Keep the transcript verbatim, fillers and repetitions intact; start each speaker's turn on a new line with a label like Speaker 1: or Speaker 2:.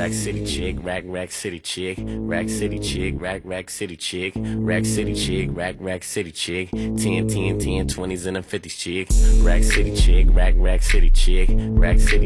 Speaker 1: rack city chick, rack rack city chick, rack city chick, rack rack city chick, rack city chick, rack rack city chick, ten, ten, ten, twenties and a fifties chick, rack city chick, rack rack city chick, rack city